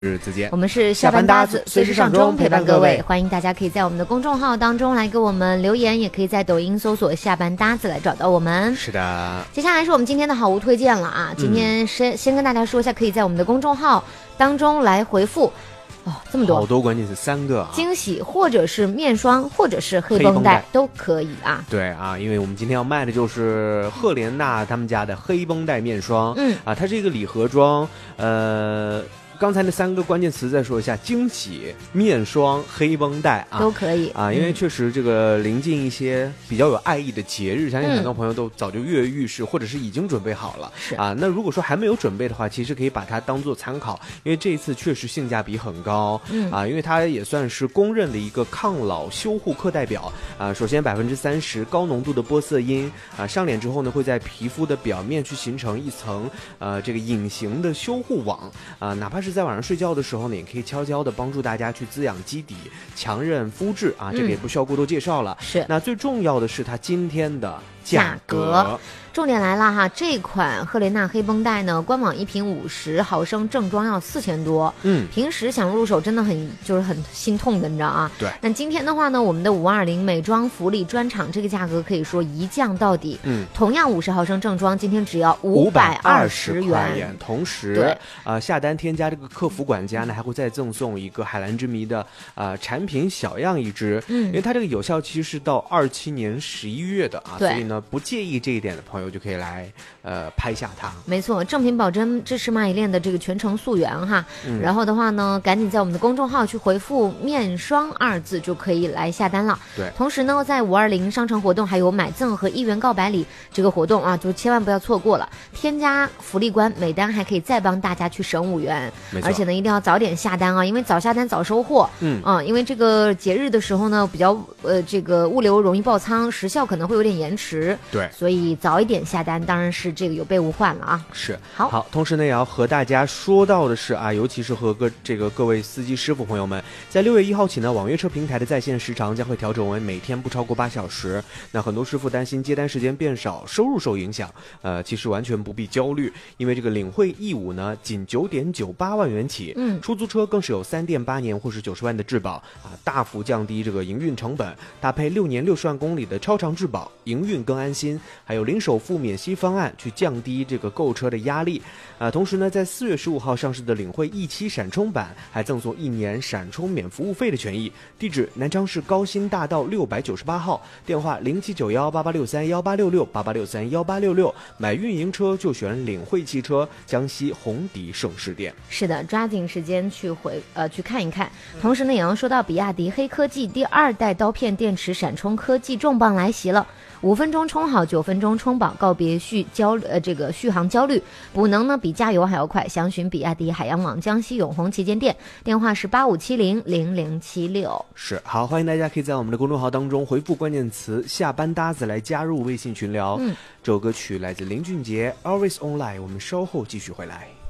日子见， 我们是下班搭子，随时上钟陪伴各位。欢迎大家可以在我们的公众号当中来给我们留言，也可以在抖音搜索下班搭子来找到我们。 是的， 接下来是我们今天的好物推荐了啊！今天先跟大家说一下，可以在我们的公众号当中来回复这么多好多关键词，3个惊喜，或者是面霜，或者是黑绷带都可以啊。 对啊，因为我们今天要卖的就是赫莲娜他们家的黑绷带面霜。它是一个礼盒装，刚才那3个关键词再说一下：惊喜、面霜、黑绷带啊， 都可以啊。因为确实这个临近一些比较有爱意的节日，相信很多朋友都早就跃跃欲试，或者是已经准备好了。 是啊，那如果说还没有准备的话，其实可以把它当做参考，因为这一次确实性价比很高。因为它也算是公认的一个抗老修护课代表啊。首先30%高浓度的玻色因啊，上脸之后呢，会在皮肤的表面去形成一层这个隐形的修护网啊，哪怕是在晚上睡觉的时候呢，也可以悄悄的帮助大家去滋养基底、强韧肤质啊。这个也不需要过多介绍了。 是， 那最重要的是它今天的价格。 重点来了哈，这款赫莲娜黑绷带呢，官网1瓶50毫升正装要4000多。平时想入手真的很心痛的，你知道啊？ 对。 那今天的话呢，我们的520美妆福利专场这个价格可以说一降到底。同样50毫升正装，今天只要520元。 同时，下单添加这个客服管家呢，还会再赠送一个海蓝之谜的产品小样一支。因为它这个有效期是到27年11月的啊，所以呢，不介意这一点的朋友就可以来拍下它。 没错，正品保真，支持蚂蚁链的这个全程溯源哈。然后的话呢，赶紧在我们的公众号去回复面霜2字就可以来下单了。 对， 同时呢，在520商城活动还有买赠和1元告白礼这个活动啊，就千万不要错过了。添加福利官，每单还可以再帮大家去省5元。而且呢，一定要早点下单啊，因为早下单早收货。因为这个节日的时候呢，比较这个物流容易爆仓，时效可能会有点延迟。 对， 所以早一点下单，当然是这个有备无患了啊。 是， 好。 同时呢，也要和大家说到的是啊，尤其是和各位司机师傅朋友们，在6月1号起呢，网约车平台的在线时长将会调整为每天不超过8小时。那很多师傅担心接单时间变少，收入受影响。其实完全不必焦虑，因为这个领会义务呢，仅9.98万元起。出租车更是有3.8年或是90万的质保啊，大幅降低这个营运成本，搭配6年60万公里的超长质保，营运更安心。还有零首付免息方案，去降低这个购车的压力。同时呢，在4月15号上市的领会E7闪充版，还赠送1年闪充免服务费的权益。地址：南昌市高新大道698号，电话07918863186688631866。买运营车就选领会汽车江西红迪盛世店。 是的，抓紧时间去看一看。同时呢，也要说到比亚迪黑科技第2代刀片电池闪充科技重磅来袭了。5分钟充好，9分钟充饱，告别续航焦虑，补能呢比加油还要快。详询比亚迪海洋网江西永红旗舰店，电话是85700076。 是，好，欢迎大家可以在我们的公众号当中回复关键词下班搭子来加入微信群聊。这首歌曲来自林俊杰 Always Online， 我们稍后继续回来。